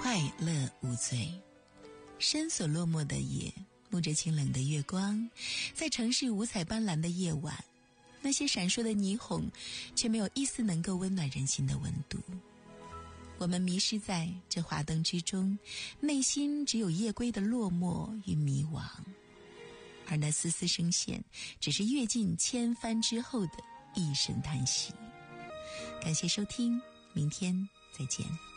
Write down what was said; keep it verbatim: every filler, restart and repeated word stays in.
快乐无罪。深锁落寞的夜，沐着清冷的月光，在城市五彩斑斓的夜晚，那些闪烁的霓虹却没有一丝能够温暖人心的温度。我们迷失在这华灯之中，内心只有夜归的落寞与迷惘，而那丝丝声线只是阅尽千帆之后的一声叹息。感谢收听，明天再见。